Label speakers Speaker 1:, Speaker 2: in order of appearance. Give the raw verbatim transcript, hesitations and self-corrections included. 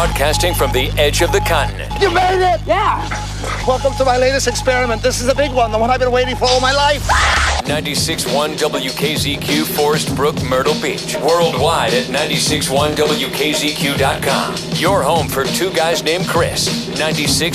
Speaker 1: Broadcasting from the edge of the continent.
Speaker 2: You made it!
Speaker 3: Yeah.
Speaker 2: Welcome to my latest experiment. This is the big one, the one I've been waiting for all my life.
Speaker 1: ninety-six point one W K Z Q, Forest Brook, Myrtle Beach. Worldwide at ninety-six point one W K Z Q dot com. Your home for two guys named Chris. ninety-six